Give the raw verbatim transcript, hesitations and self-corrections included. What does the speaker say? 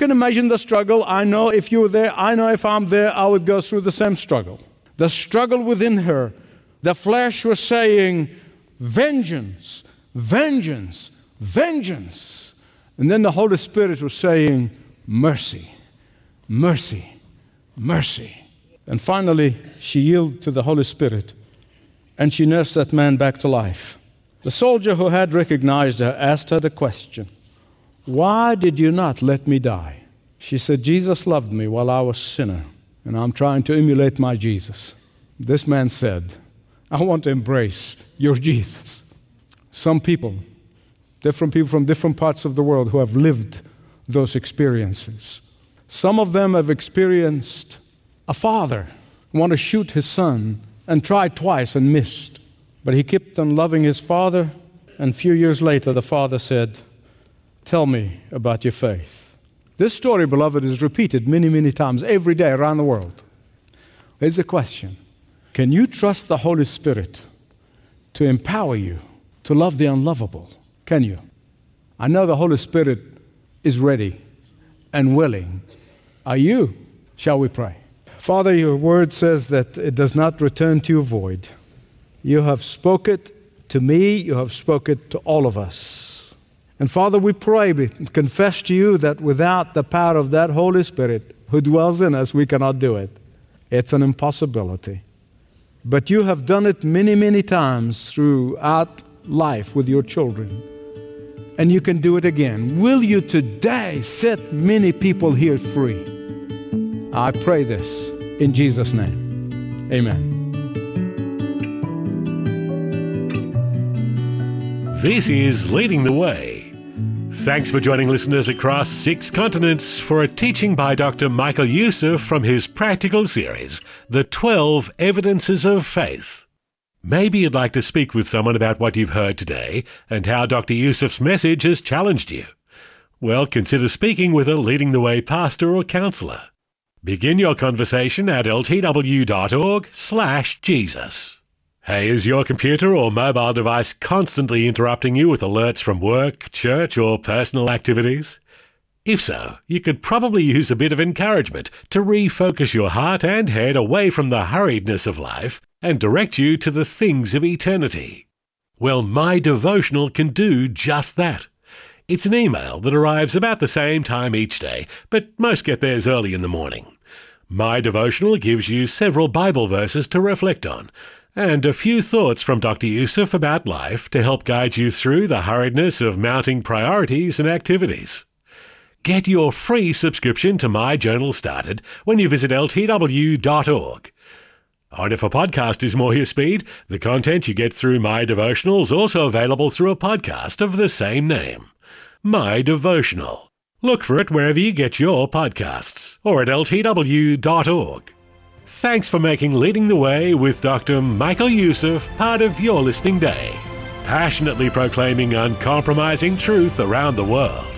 can imagine the struggle. I know if you were there, I know if I'm there, I would go through the same struggle. The struggle within her. The flesh was saying, vengeance, vengeance, vengeance. And then the Holy Spirit was saying, mercy, mercy, mercy. And finally, she yielded to the Holy Spirit, and she nursed that man back to life. The soldier who had recognized her asked her the question, why did you not let me die? She said, Jesus loved me while I was a sinner, and I'm trying to emulate my Jesus. This man said, I want to embrace your Jesus. Some people, different people from different parts of the world who have lived those experiences. Some of them have experienced a father who wanted to shoot his son and tried twice and missed. But he kept on loving his father, and a few years later the father said, tell me about your faith. This story, beloved, is repeated many, many times every day around the world. Here's a question. Can you trust the Holy Spirit to empower you to love the unlovable? Can you? I know the Holy Spirit is ready and willing. Are you? Shall we pray? Father, your word says that it does not return to you void. You have spoken to me, you have spoken to all of us. And Father, we pray, we confess to you that without the power of that Holy Spirit who dwells in us, we cannot do it. It's an impossibility. But you have done it many, many times throughout life with your children. And you can do it again. Will you today set many people here free? I pray this in Jesus' name. Amen. This is Leading the Way. Thanks for joining listeners across six continents for a teaching by Doctor Michael Youssef from his practical series, The twelve Evidences of Faith. Maybe you'd like to speak with someone about what you've heard today and how Doctor Youssef's message has challenged you. Well, consider speaking with a Leading the Way pastor or counselor. Begin your conversation at ltw.org slash Jesus. Hey, is your computer or mobile device constantly interrupting you with alerts from work, church, or personal activities? If so, you could probably use a bit of encouragement to refocus your heart and head away from the hurriedness of life and direct you to the things of eternity. Well, My Devotional can do just that. It's an email that arrives about the same time each day, but most get theirs early in the morning. My Devotional gives you several Bible verses to reflect on, and a few thoughts from Doctor Youssef about life to help guide you through the hurriedness of mounting priorities and activities. Get your free subscription to My Journal started when you visit L T W dot org. And if a podcast is more your speed, the content you get through My Devotional is also available through a podcast of the same name, My Devotional. Look for it wherever you get your podcasts, or at L T W dot org. Thanks for making Leading the Way with Doctor Michael Youssef part of your listening day, passionately proclaiming uncompromising truth around the world.